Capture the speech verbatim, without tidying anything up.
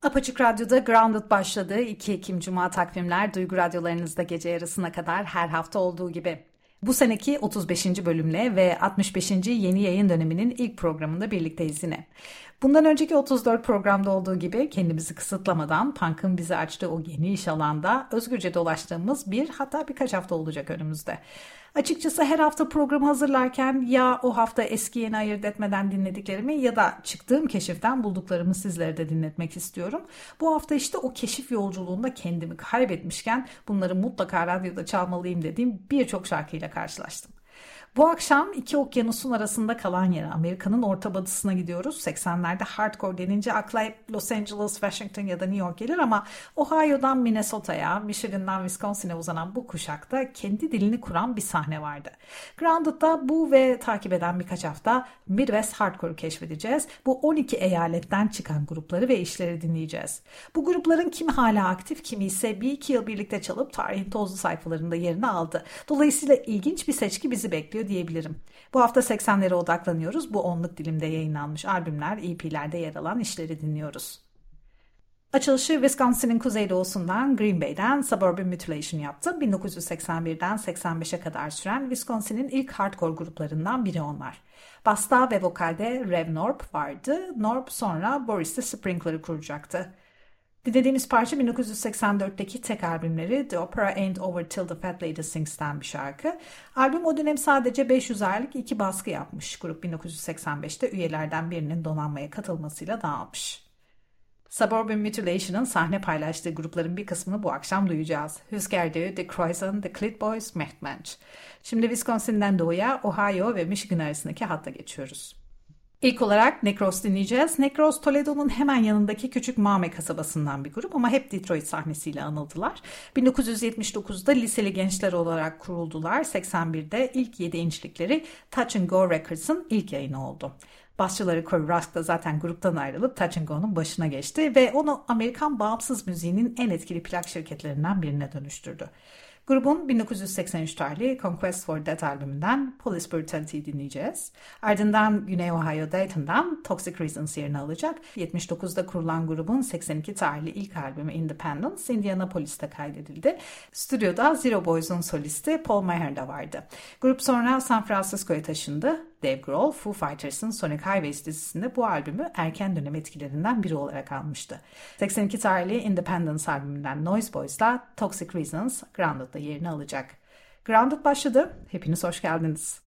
Apaçık Radyo'da Grounded başladı. iki Ekim Cuma takvimler Duygu Radyolarınızda gece yarısına kadar her hafta olduğu gibi. Bu seneki otuz beşinci bölümle ve altmış beşinci yeni yayın döneminin ilk programında birlikteyiz yine. Bundan önceki otuz dört programda olduğu gibi kendimizi kısıtlamadan punk'ın bizi açtığı o geniş alanda özgürce dolaştığımız bir hatta birkaç hafta olacak önümüzde. Açıkçası her hafta programı hazırlarken ya o hafta eski yeni ayırt etmeden dinlediklerimi ya da çıktığım keşiften bulduklarımı sizlere de dinletmek istiyorum. Bu hafta işte o keşif yolculuğunda kendimi kaybetmişken bunları mutlaka radyoda çalmalıyım dediğim birçok şarkıyla karşılaştım. Bu akşam iki okyanusun arasında kalan yere Amerika'nın orta batısına gidiyoruz. seksenlerde hardcore denince akla hep Los Angeles, Washington ya da New York gelir ama Ohio'dan Minnesota'ya, Michigan'dan Wisconsin'e uzanan bu kuşakta kendi dilini kuran bir sahne vardı. Grounded'da bu ve takip eden birkaç hafta Midwest Hardcore'u keşfedeceğiz. Bu on iki eyaletten çıkan grupları ve işleri dinleyeceğiz. Bu grupların kimi hala aktif, kimi ise bir iki yıl birlikte çalıp tarihin tozlu sayfalarında yerini aldı. Dolayısıyla ilginç bir seçki bizi bekliyor diyebilirim. Bu hafta seksenlere odaklanıyoruz. Bu onluk dilimde yayınlanmış albümler, E P'lerde yer alan işleri dinliyoruz. Açılışı Wisconsin'in kuzeydoğusundan Green Bay'den Suburban Mutilation yaptı. bin dokuz yüz seksen birden seksen beşe kadar süren Wisconsin'in ilk hardcore gruplarından biri onlar. Basta ve vokalde Rev Norb vardı. Norb sonra Boris Sprinkler'ı kuracaktı. Dinlediğimiz parça bin dokuz yüz seksen dörtteki tek albümleri The Opera Ain't Over Till the Fat Lady Sings'ten bir şarkı. Albüm o dönem sadece beş yüz aylık iki baskı yapmış. Grup bin dokuz yüz seksen beşte üyelerden birinin donanmaya katılmasıyla dağılmış. Suburban Mutilation'ın sahne paylaştığı grupların bir kısmını bu akşam duyacağız. Hüsker'de The Croissant, The Clit Boys, Mehtmench. Şimdi Wisconsin'den doğuya, Ohio ve Michigan arasındaki hatta geçiyoruz. İlk olarak Necros dinleyeceğiz. Necros, Toledo'nun hemen yanındaki küçük Maumee kasabasından bir grup ama hep Detroit sahnesiyle anıldılar. bin dokuz yüz yetmiş dokuzda liseli gençler olarak kuruldular. seksen birde ilk yedi inçlikleri Touch and Go Records'ın ilk yayını oldu. Basçıları Corey Rusk da zaten gruptan ayrılıp Touch and Go'nun başına geçti ve onu Amerikan bağımsız müziğinin en etkili plak şirketlerinden birine dönüştürdü. Grubun bin dokuz yüz seksen üç tarihli Conquest for Death albümünden Police Brutality'yi dinleyeceğiz. Ardından Güney Ohio Dayton'dan Toxic Reasons yerini alacak. yetmiş dokuzda kurulan grubun seksen iki tarihli ilk albümü Independence, Indianapolis'te kaydedildi. Stüdyoda Zero Boys'un solisti Paul Maher de vardı. Grup sonra San Francisco'ya taşındı. Dave Grohl, Foo Fighters'ın Sonic Highways dizisinde bu albümü erken dönem etkilerinden biri olarak almıştı. seksen iki tarihli Independence albümünden Noise Boys'la Toxic Reasons Grounded'da yerini alacak. Grounded başladı. Hepiniz hoş geldiniz.